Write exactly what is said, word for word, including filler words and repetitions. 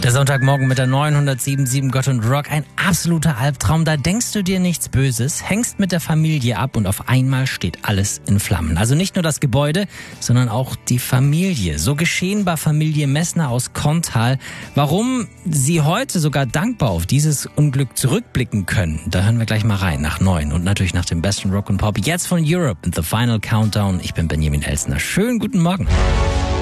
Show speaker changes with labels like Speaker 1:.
Speaker 1: Der Sonntagmorgen mit der neunhundertsieben Komma sieben Gott und Rock. Ein absoluter Albtraum. Da denkst du dir nichts Böses, hängst mit der Familie ab und auf einmal steht alles in Flammen. Also nicht nur das Gebäude, sondern auch die Familie. So geschehen bei Familie Messner aus Kontal. Warum sie heute sogar dankbar auf dieses Unglück zurückblicken können, da hören wir gleich mal rein. Nach neun und natürlich nach dem besten Rock und Pop. Jetzt von Europe in The Final Countdown. Ich bin Benjamin Elsner. Schönen guten Morgen.